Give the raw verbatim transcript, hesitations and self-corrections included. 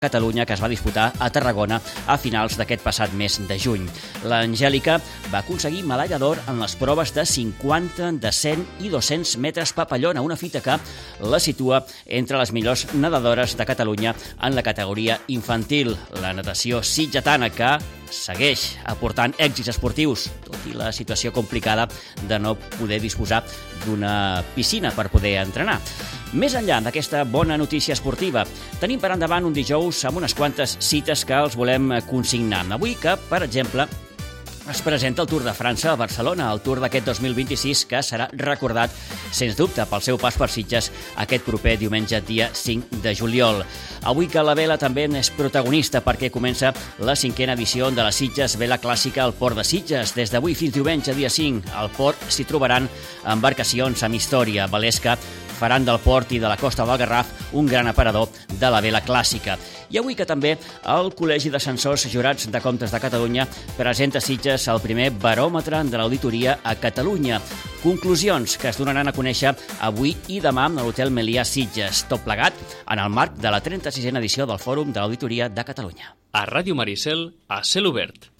Catalunya, que es va disputar a Tarragona a finals d'aquest passat mes de juny. L'Angèlica va aconseguir medalla d'or en les proves de cinquanta, de cent i dos-cents metres papallona, una fita que la situa entre les millors nedadores de Catalunya en la categoria infantil. La natació sitgetana, que segueix aportant èxits esportius, tot i la situació complicada de no poder disposar d'una piscina per poder entrenar. Més enllà d'aquesta bona notícia esportiva, tenim per endavant un dijous amb unes quantes cites que els volem consignar. Avui que, per exemple, es presenta el Tour de França a Barcelona, el Tour d'aquest dos mil vint-i-sis, que serà recordat, sens dubte, pel seu pas per Sitges aquest proper diumenge, dia cinc de juliol. Avui que la vela també és protagonista perquè comença la cinquena edició de la Sitges Vela Clàssica al Port de Sitges. Des d'avui fins diumenge, dia cinc, al port s'hi trobaran embarcacions amb història. Velers que faran del port i de la costa del Garraf un gran aparador de la vela clàssica. I avui que també el Col·legi de Censors Jurats de Comptes de Catalunya presenta a Sitges el primer baròmetre de l'auditoria a Catalunya. Conclusions que es donaran a conèixer avui i demà a l'Hotel Melià Sitges. Tot plegat en el marc de la trenta-sisena edició del Fòrum de l'Auditoria de Catalunya. A Ràdio Maricel, a cel obert.